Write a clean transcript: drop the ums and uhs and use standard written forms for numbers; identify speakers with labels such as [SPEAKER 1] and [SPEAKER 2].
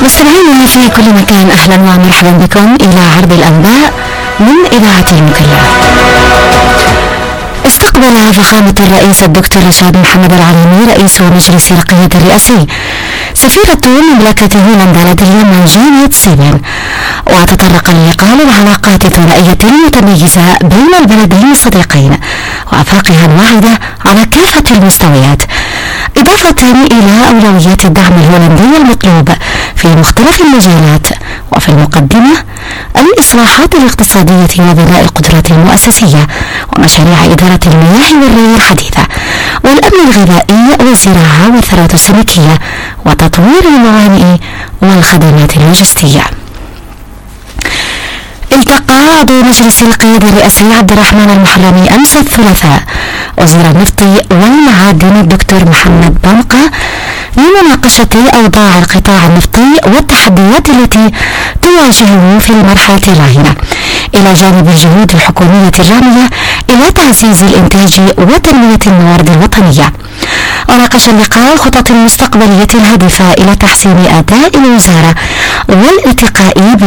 [SPEAKER 1] مستمعينا في كل مكان، أهلا ومرحبا بكم إلى عرض الأنباء من إذاعة المكلا. استقبل فخامة الرئيس الدكتور رشاد محمد العليمي رئيس مجلس القيادة الرئاسي سفيرة مملكة هولندا لدى جانيت سيبن، وتطرق اللقاء للعلاقات الثنائية المتميزة بين البلدين الصديقين وآفاقها الواعدة على كافة المستويات، إضافة إلى أولويات الدعم الهولندي المطلوب في مختلف المجالات، وفي المقدمة الإصلاحات الاقتصادية وبناء القدرات المؤسسية ومشاريع إدارة المياه والري الحديثة والأمن الغذائي والزراعة والثروة السمكية وتطوير الموانئ والخدمات اللوجستية. التقى عضو مجلس القيادة الرئاسي عبد الرحمن المحرمي أمس الثلاثاء وزير النفط والمعادن الدكتور محمد بنقة لمناقشة أوضاع القطاع النفطي والتحديات التي تواجهه في المرحلة الراهنة، إلى جانب الجهود الحكومية الرامية إلى تعزيز الإنتاج وتنمية الموارد الوطنية. وناقش اللقاء الخطط المستقبلية الهادفة إلى تحسين أداء الوزارة والارتقاء